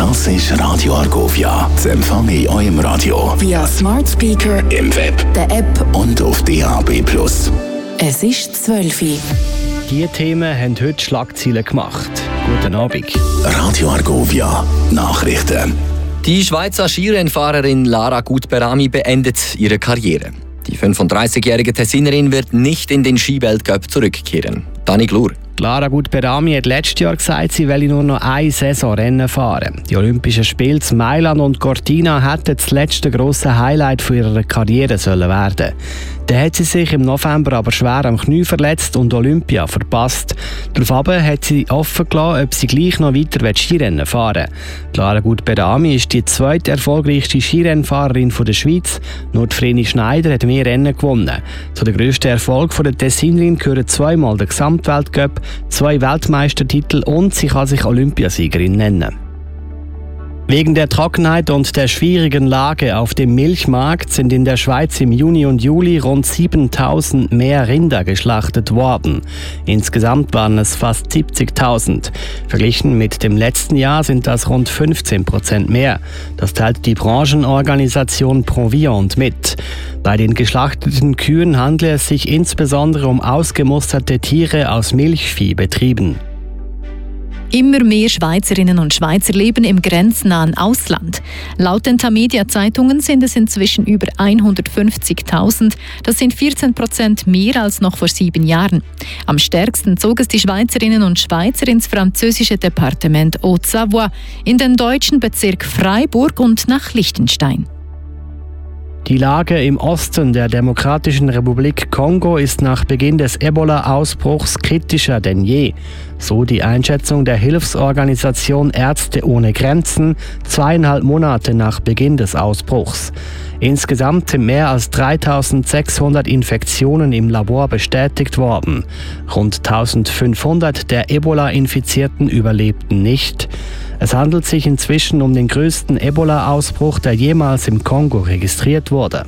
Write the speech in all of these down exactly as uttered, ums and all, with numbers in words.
Das ist Radio Argovia. Das empfange ich auch im Radio. Via Smart Speaker, im Web, der App und auf D A B plus. Es ist zwölf Uhr. Diese Themen haben heute Schlagzeilen gemacht. Guten Abend. Radio Argovia. Nachrichten. Die Schweizer Skirennfahrerin Lara Gut-Berami beendet ihre Karriere. Die fünfunddreißigjährige Tessinerin wird nicht in den Skiweltcup zurückkehren. Dani Glur. Lara Gut-Berami hat letztes Jahr gesagt, sie wolle nur noch eine Saison Rennen fahren. Die Olympischen Spiele in Mailand und Cortina hätten das letzte grosse Highlight von ihrer Karriere sollen werden. Dann hat sie sich im November aber schwer am Knie verletzt und Olympia verpasst. Daraufhin hat sie offen gelassen, ob sie gleich noch weiter Skirennen fahren will. Lara Gut-Berami ist die zweite erfolgreichste Skirennfahrerin der Schweiz. Nur die Vreni Schneider hat mehr Rennen gewonnen. Zu den grössten Erfolgen der Tessinerin gehören zweimal der Gesamtweltcup, zwei Weltmeistertitel und sie kann sich Olympiasiegerin nennen. Wegen der Trockenheit und der schwierigen Lage auf dem Milchmarkt sind in der Schweiz im Juni und Juli rund siebentausend mehr Rinder geschlachtet worden. Insgesamt waren es fast siebzigtausend. Verglichen mit dem letzten Jahr sind das rund fünfzehn Prozent mehr. Das teilt die Branchenorganisation Proviant mit. Bei den geschlachteten Kühen handelt es sich insbesondere um ausgemusterte Tiere aus Milchviehbetrieben. Immer mehr Schweizerinnen und Schweizer leben im grenznahen Ausland. Laut den Tamedia-Zeitungen sind es inzwischen über hundertfünfzigtausend. Das sind vierzehn Prozent mehr als noch vor sieben Jahren. Am stärksten zog es die Schweizerinnen und Schweizer ins französische Departement Haute-Savoie, in den deutschen Bezirk Freiburg und nach Liechtenstein. Die Lage im Osten der Demokratischen Republik Kongo ist nach Beginn des Ebola-Ausbruchs kritischer denn je. So die Einschätzung der Hilfsorganisation Ärzte ohne Grenzen, zweieinhalb Monate nach Beginn des Ausbruchs. Insgesamt sind mehr als dreitausendsechshundert Infektionen im Labor bestätigt worden. Rund eintausendfünfhundert der Ebola-Infizierten überlebten nicht. Es handelt sich inzwischen um den größten Ebola-Ausbruch, der jemals im Kongo registriert wurde.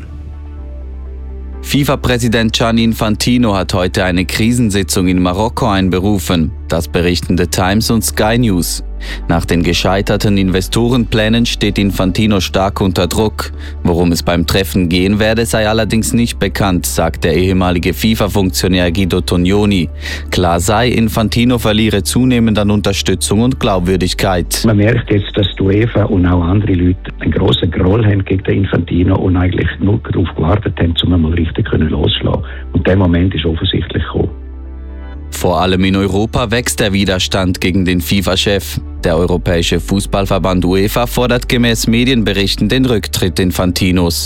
FIFA-Präsident Gianni Infantino hat heute eine Krisensitzung in Marokko einberufen. Das berichten The Times und Sky News. Nach den gescheiterten Investorenplänen steht Infantino stark unter Druck. Worum es beim Treffen gehen werde, sei allerdings nicht bekannt, sagt der ehemalige FIFA-Funktionär Guido Tognoni. Klar sei, Infantino verliere zunehmend an Unterstützung und Glaubwürdigkeit. Man merkt jetzt, dass die UEFA und auch andere Leute einen grossen Groll haben gegen den Infantino und eigentlich nur darauf gewartet haben, um mal richtig loszuschlagen. Und der Moment ist offensichtlich gekommen. Vor allem in Europa wächst der Widerstand gegen den FIFA-Chef. Der Europäische Fußballverband UEFA fordert gemäß Medienberichten den Rücktritt Infantinos.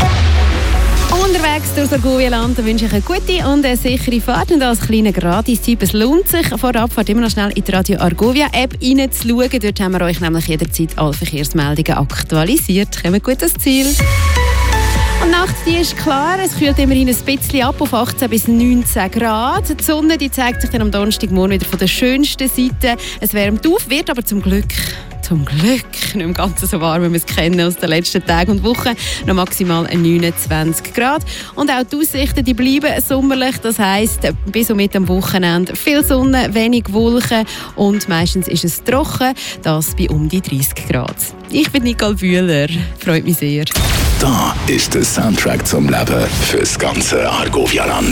Unterwegs durch Argovia-Land wünsche ich eine gute und eine sichere Fahrt. Und als kleiner Gratis-Tipp, es lohnt sich, vorab fahrt immer noch schnell in die Radio Argovia-App reinzuschauen. Dort haben wir euch nämlich jederzeit alle Verkehrsmeldungen aktualisiert. Kommt gut ans Ziel. Und die Nacht, die ist klar, es kühlt immerhin ein bisschen ab auf achtzehn bis neunzehn Grad. Die Sonne, die zeigt sich dann am Donnerstagmorgen wieder von der schönsten Seite. Es wärmt auf, wird aber zum Glück Zum Glück nicht im Ganzen so warm, wie wir es kennen aus den letzten Tagen und Wochen. Noch maximal neunundzwanzig Grad. Und auch die Aussichten, die bleiben sommerlich. Das heisst, bis und mit am Wochenende viel Sonne, wenig Wolken und meistens ist es trocken. Das bei um die dreißig Grad. Ich bin Nicole Bühler. Freut mich sehr. Da ist der Soundtrack zum Leben fürs ganze Argovia-Land.